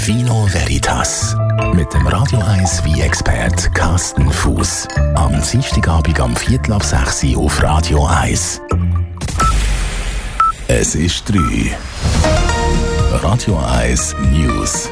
Vino Veritas mit dem Radio 1 Wein-Expert Carsten Fuß. Am Dienstagabend am 5:45 auf Radio 1. Es ist 3. Radio 1 News.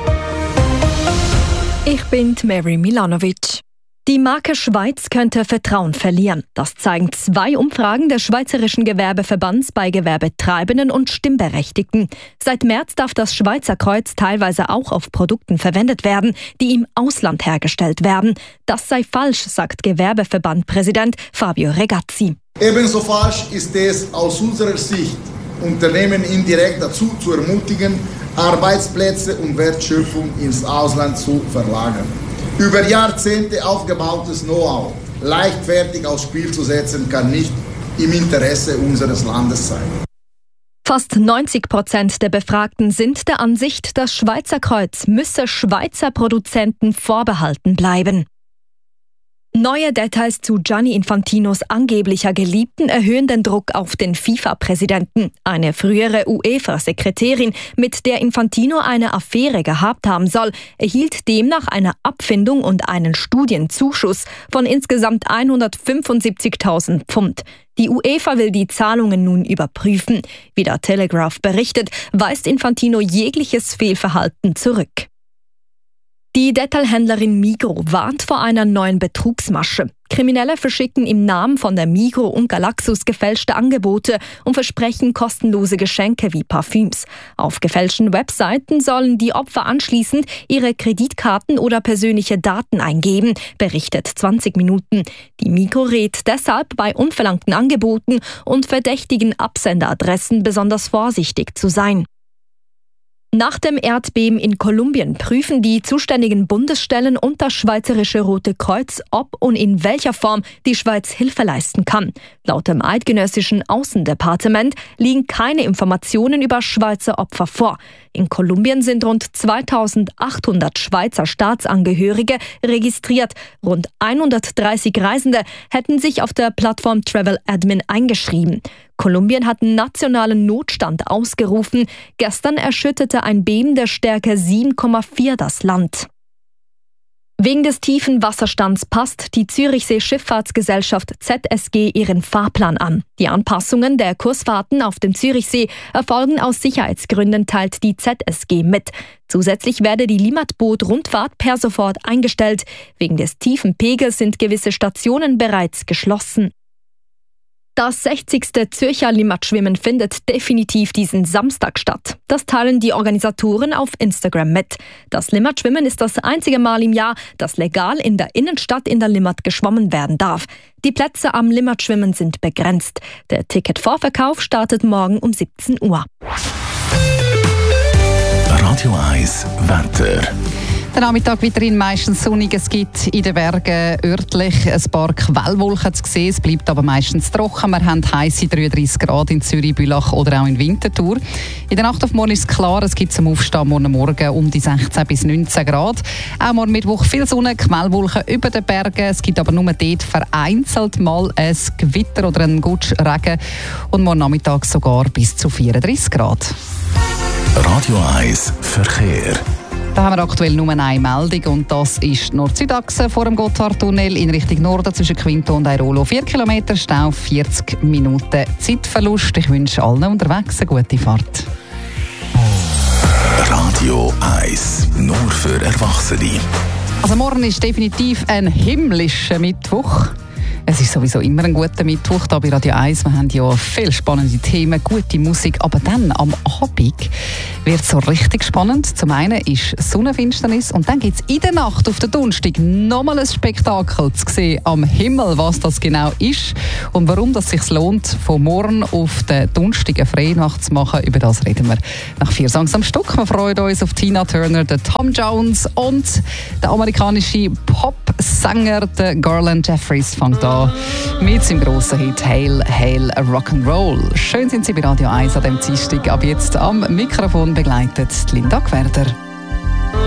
Ich bin Mary Milanovic. Die Marke Schweiz könnte Vertrauen verlieren. Das zeigen 2 Umfragen des Schweizerischen Gewerbeverbands bei Gewerbetreibenden und Stimmberechtigten. Seit März darf das Schweizer Kreuz teilweise auch auf Produkten verwendet werden, die im Ausland hergestellt werden. Das sei falsch, sagt Gewerbeverbandpräsident Fabio Regazzi. Ebenso falsch ist es aus unserer Sicht, Unternehmen indirekt dazu zu ermutigen, Arbeitsplätze und Wertschöpfung ins Ausland zu verlagern. Über Jahrzehnte aufgebautes Know-how leichtfertig aufs Spiel zu setzen, kann nicht im Interesse unseres Landes sein. Fast 90% der Befragten sind der Ansicht, das Schweizer Kreuz müsse Schweizer Produzenten vorbehalten bleiben. Neue Details zu Gianni Infantinos angeblicher Geliebten erhöhen den Druck auf den FIFA-Präsidenten. Eine frühere UEFA-Sekretärin, mit der Infantino eine Affäre gehabt haben soll, erhielt demnach eine Abfindung und einen Studienzuschuss von insgesamt 175.000 Pfund. Die UEFA will die Zahlungen nun überprüfen. Wie der Telegraph berichtet, weist Infantino jegliches Fehlverhalten zurück. Die Detailhändlerin Migros warnt vor einer neuen Betrugsmasche. Kriminelle verschicken im Namen von der Migros und Galaxus gefälschte Angebote und versprechen kostenlose Geschenke wie Parfüms. Auf gefälschten Webseiten sollen die Opfer anschließend ihre Kreditkarten oder persönliche Daten eingeben, berichtet 20 Minuten. Die Migros rät deshalb bei unverlangten Angeboten und verdächtigen Absenderadressen besonders vorsichtig zu sein. Nach dem Erdbeben in Kolumbien prüfen die zuständigen Bundesstellen und das Schweizerische Rote Kreuz, ob und in welcher Form die Schweiz Hilfe leisten kann. Laut dem eidgenössischen Außendepartement liegen keine Informationen über Schweizer Opfer vor. In Kolumbien sind rund 2.800 Schweizer Staatsangehörige registriert. Rund 130 Reisende hätten sich auf der Plattform Travel Admin eingeschrieben. Kolumbien hat einen nationalen Notstand ausgerufen. Gestern erschütterte ein Beben der Stärke 7,4 das Land. Wegen des tiefen Wasserstands passt die Zürichsee Schifffahrtsgesellschaft ZSG ihren Fahrplan an. Die Anpassungen der Kursfahrten auf dem Zürichsee erfolgen aus Sicherheitsgründen, teilt die ZSG mit. Zusätzlich werde die Limmatboot-Rundfahrt per sofort eingestellt. Wegen des tiefen Pegels sind gewisse Stationen bereits geschlossen. Das 60. Zürcher Limmatschwimmen findet definitiv diesen Samstag statt. Das teilen die Organisatoren auf Instagram mit. Das Limmatschwimmen ist das einzige Mal im Jahr, dass legal in der Innenstadt in der Limmat geschwommen werden darf. Die Plätze am Limmatschwimmen sind begrenzt. Der Ticketvorverkauf startet morgen um 17 Uhr. Radio 1 Wetter. Der Nachmittag weiterhin meistens sonnig. Es gibt in den Bergen örtlich ein paar Quellwolken zu sehen. Es bleibt aber meistens trocken. Wir haben heisse 33 Grad in Zürich, Bülach oder auch in Winterthur. In der Nacht auf morgen ist es klar, es gibt zum Aufstehen morgen Morgen um die 16 bis 19 Grad. Auch morgen Mittwoch viel Sonne, Quellwolken über den Bergen. Es gibt aber nur dort vereinzelt mal ein Gewitter oder einen Gutschregen. Und morgen Nachmittag sogar bis zu 34 Grad. Radio 1 Verkehr. Da haben wir aktuell nur eine Meldung und das ist die Nord-Süd-Achse vor dem Gotthardtunnel in Richtung Norden zwischen Quinto und Airolo. 4 Kilometer, Stau, 40 Minuten Zeitverlust. Ich wünsche allen unterwegs eine gute Fahrt. Radio 1, nur für Erwachsene. Also morgen ist definitiv ein himmlischer Mittwoch. Es ist sowieso immer ein guter Mittwoch hier bei Radio 1. Wir haben ja viele spannende Themen, gute Musik. Aber dann am Abend wird es so richtig spannend. Zum einen ist Sonnenfinsternis und dann gibt es in der Nacht auf den Donnerstag nochmal ein Spektakel zu sehen am Himmel, was das genau ist und warum das sich lohnt, von morgen auf den Donnerstag eine Freinacht zu machen. Über das reden wir nach 4 Songs am Stück. Wir freuen uns auf Tina Turner, den Tom Jones und der amerikanische Pop-Sänger Garland Jeffries fängt an mit seinem grossen Hit «Hail, Hail, Rock'n'Roll». Schön sind Sie bei Radio 1 an diesem Dienstag. Ab jetzt am Mikrofon begleitet Linda Gwerder.